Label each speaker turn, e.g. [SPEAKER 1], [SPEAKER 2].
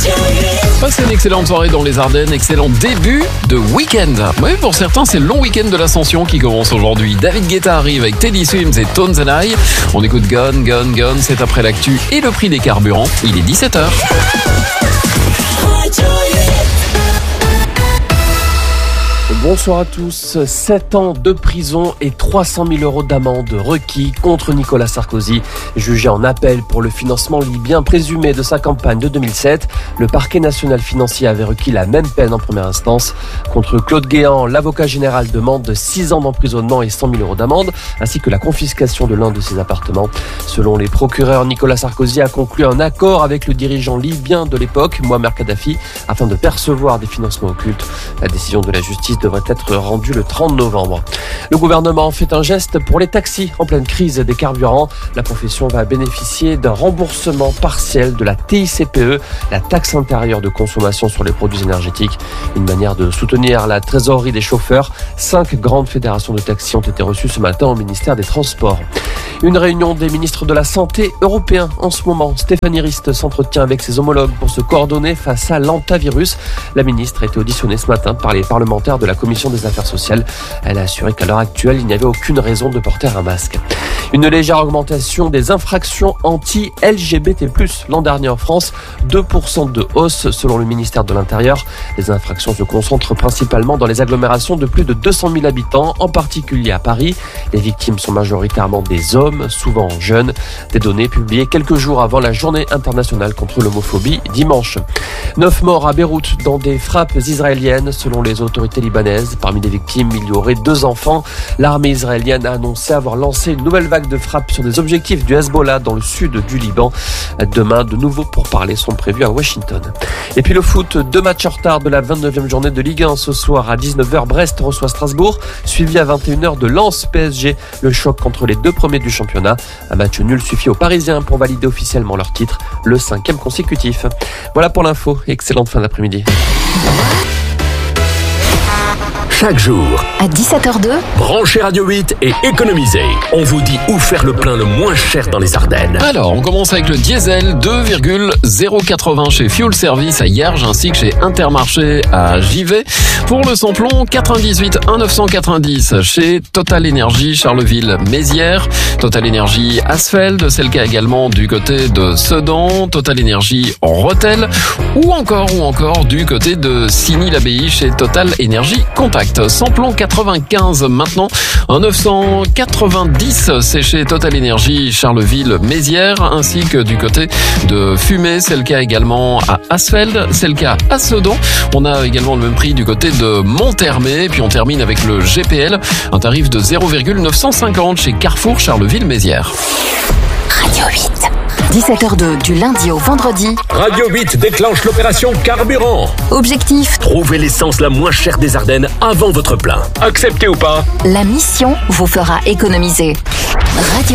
[SPEAKER 1] Passez une excellente soirée dans les Ardennes, excellent début de week-end. Oui, pour certains, c'est le long week-end de l'Ascension qui commence aujourd'hui. David Guetta arrive avec Teddy Swims et Tones and I. On écoute Gone, Gone, Gone, c'est après l'actu et le prix des carburants. Il est 17h.
[SPEAKER 2] Bonsoir à tous. 7 ans de prison et 300 000 euros d'amende requis contre Nicolas Sarkozy. Jugé en appel pour le financement libyen présumé de sa campagne de 2007, le parquet national financier avait requis la même peine en première instance. Contre Claude Guéant, l'avocat général demande 6 ans d'emprisonnement et 100 000 euros d'amende, ainsi que la confiscation de l'un de ses appartements. Selon les procureurs, Nicolas Sarkozy a conclu un accord avec le dirigeant libyen de l'époque, Mouammar Kadhafi, afin de percevoir des financements occultes. La décision de la justice devrait être rendu le 30 novembre. Le gouvernement fait un geste pour les taxis en pleine crise des carburants. La profession va bénéficier d'un remboursement partiel de la TICPE, la taxe intérieure de consommation sur les produits énergétiques. Une manière de soutenir la trésorerie des chauffeurs. 5 grandes fédérations de taxis ont été reçues ce matin au ministère des Transports. Une réunion des ministres de la Santé européens en ce moment. Stéphanie Rist s'entretient avec ses homologues pour se coordonner face à l'hantavirus. La ministre a été auditionnée ce matin par les parlementaires de la Commission des affaires sociales. Elle a assuré qu'à l'heure actuelle, il n'y avait aucune raison de porter un masque. Une légère augmentation des infractions anti-LGBT+. L'an dernier en France, 2% de hausse selon le ministère de l'Intérieur. Les infractions se concentrent principalement dans les agglomérations de plus de 200 000 habitants, en particulier à Paris. Les victimes sont majoritairement des hommes, souvent jeunes. Des données publiées quelques jours avant la journée internationale contre l'homophobie dimanche. 9 morts à Beyrouth dans des frappes israéliennes selon les autorités libanaises. Parmi les victimes, il y aurait 2 enfants. L'armée israélienne a annoncé avoir lancé une nouvelle vague de frappes sur des objectifs du Hezbollah dans le sud du Liban. Demain, de nouveaux pourparlers sont prévus à Washington. Et puis le foot, 2 matchs en retard de la 29e journée de Ligue 1 ce soir à 19h. Brest reçoit Strasbourg, suivi à 21h de Lens PSG. Le choc entre les 2 premiers du championnat. Un match nul suffit aux Parisiens pour valider officiellement leur titre, le 5e consécutif. Voilà pour l'info. Excellente fin d'après-midi.
[SPEAKER 3] Chaque jour,
[SPEAKER 4] à 17h02,
[SPEAKER 3] branchez Radio 8 et économisez. On vous dit où faire le plein le moins cher dans les Ardennes.
[SPEAKER 1] Alors, on commence avec le diesel 2,080 chez Fuel Service à Hierges ainsi que chez Intermarché à Givet. Pour le samplon, 98 1,990 chez Total Énergie Charleville-Mézières. Total Énergie Asfeld, c'est le cas également du côté de Sedan. Total Énergie Rethel ou encore du côté de Signy-l'Abbaye chez Total Énergie Contact. Samplon 95 maintenant, 990 c'est chez Total Énergie Charleville-Mézières ainsi que du côté de Fumé, c'est le cas également à Asfeld, c'est le cas à Sedan. On a également le même prix du côté de Monthermé, puis on termine avec le GPL, un tarif de 0,950 chez Carrefour Charleville-Mézières.
[SPEAKER 4] Radio 8. 17h02 du lundi au vendredi.
[SPEAKER 3] Radio 8 déclenche l'opération Carburant.
[SPEAKER 4] Objectif,
[SPEAKER 3] Trouvez l'essence la moins chère des Ardennes avant votre plein. Acceptez ou pas?
[SPEAKER 4] la mission vous fera économiser. Radio